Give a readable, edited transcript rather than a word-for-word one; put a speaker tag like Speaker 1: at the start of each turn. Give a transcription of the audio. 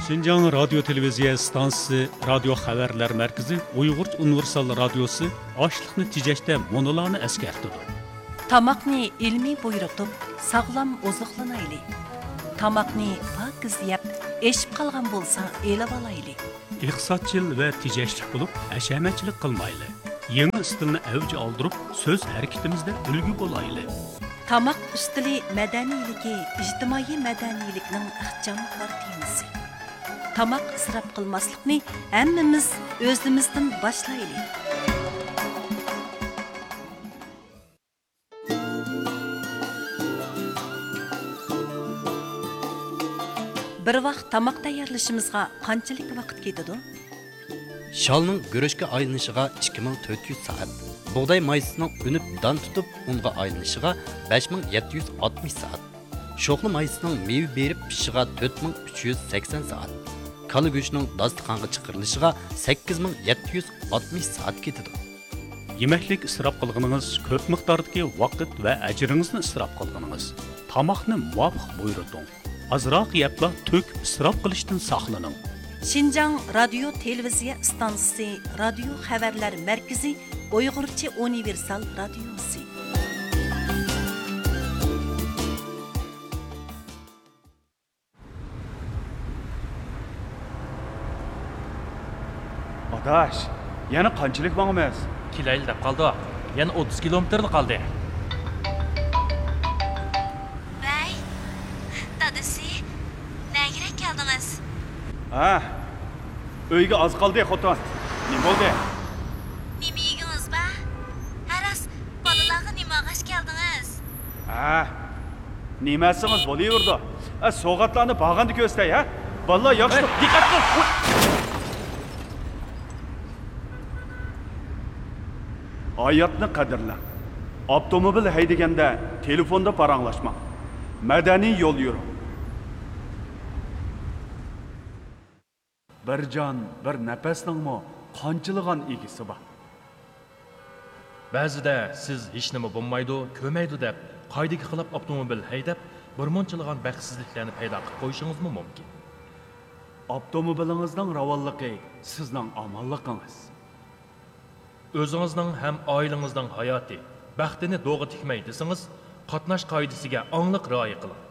Speaker 1: Şinjan Radyo Televiziya Stansiyasi Radio Xabarlar Markazi Uyg'ur Universal Radiosi ochliqni tejashda monolarni eskartdi.
Speaker 2: Tamaqni ilmiy buyruqib, sog'lom oziqlanayli. Tamaqni pokiz yeb, eshib qolgan bo'lsa, elib olayli.
Speaker 1: Iqtisodchil va tejashlik bo'lib, hashamatchilik qilmayli. Yangi stilni avj oldirib, so'z harakatimizda ulgu bo'layli.
Speaker 2: Tamaq ustili madaniyligi, ijtimoiy madaniylikning ixchamkor temasi. Tamaq isrof qilmaslikni hammamiz o'zimizdan boshlaylik. Bir vaqt tamaq tayyorlashimizga qanchalik vaqt ketadi?
Speaker 3: Shalning go'rishga aylanishiga 2400 soat. Buğday maysining unib dan tutib unga aylanishiga 5760 soat. Sho'xli maysining meva berib pishishiga 4380 soat. Kala go'shtining dasturxonga chiqarilishiga 8760 soat ketadi.
Speaker 1: Yemeklik isrof qilganingiz ko'p miqdordagi vaqt va ajringizni isrof qilganingiz. Tamoqni muvofiq buyurting. Azroq yebla to'k isrof qilishdan saqlaning.
Speaker 2: Şinjan Radyo Televiziya Stansiyasi Radio Xabarlar Markazi Uyg'urcha Universal Radiosi.
Speaker 4: Adaş, yana qanchalik mangimiz?
Speaker 5: Kilayli deb qoldi. Yana 30 kilometrli qoldi.
Speaker 6: Bey, dadasi, nega keldingiz?
Speaker 4: Ha, uyga oz qoldi xotin. Nima bo'ldi?
Speaker 6: Nima yegingiz ba? Haras, bolalarga nima g'ash keldingiz?
Speaker 4: Ha, nimasimiz bo'laverdi. So'g'atlarni bag'anda ko'stay, ha? Vallahi yaxshi. Diqqat qil. Hayotni qadrlang. Avtomobil haydaganda telefonda paranglashmang. Madaniy yo'l yuring. Bir jon, bir nafasningmi qanchilgan egisi bor.
Speaker 5: Ba'zida siz hech nima bo'lmaydi, ko'maydi deb qoidaga xilof avtomobil haydab, birmunchalig'an baxtsizliklarni paydo qilib qo'yishingiz mumkin.
Speaker 4: Avtomobilingizning ravonligi sizning omonligingiz.
Speaker 5: O'zingizning ham oilangizning hayoti, baxtini do'g'ri tikmay desangiz, qatnash qoidasiga aniq rioya qiling.